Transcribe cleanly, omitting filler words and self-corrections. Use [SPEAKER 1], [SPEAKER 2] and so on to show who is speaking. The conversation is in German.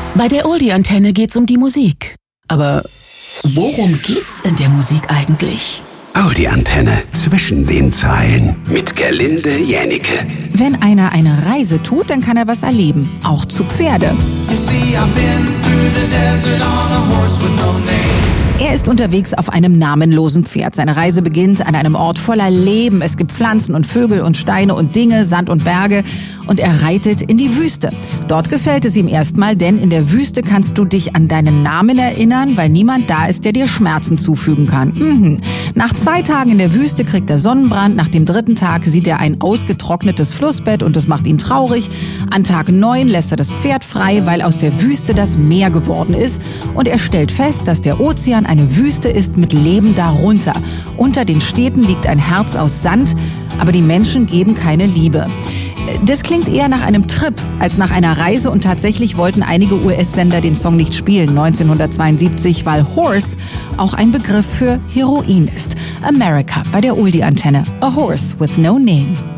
[SPEAKER 1] Bei der Oldie-Antenne geht's um die Musik. Aber worum geht's in der Musik eigentlich?
[SPEAKER 2] Oldie-Antenne zwischen den Zeilen mit Gerlinde Jännicke.
[SPEAKER 3] Wenn einer eine Reise tut, dann kann er was erleben, auch zu Pferde. Er ist unterwegs auf einem namenlosen Pferd. Seine Reise beginnt an einem Ort voller Leben. Es gibt Pflanzen und Vögel und Steine und Dinge, Sand und Berge. Und er reitet in die Wüste. Dort gefällt es ihm erstmal, denn in der Wüste kannst du dich an deinen Namen erinnern, weil niemand da ist, der dir Schmerzen zufügen kann. Nach 2 Tagen in der Wüste kriegt er Sonnenbrand. Nach dem 3. Tag sieht er ein ausgetrocknetes Flussbett und das macht ihn traurig. An Tag 9 lässt er das Pferd frei, weil aus der Wüste das Meer geworden ist. Und er stellt fest, dass der Ozean eine Wüste ist mit Leben darunter. Unter den Städten liegt ein Herz aus Sand, aber die Menschen geben keine Liebe. Das klingt eher nach einem Trip als nach einer Reise und tatsächlich wollten einige US-Sender den Song nicht spielen 1972, weil Horse auch ein Begriff für Heroin ist. America bei der Oldie-Antenne. A Horse with no name.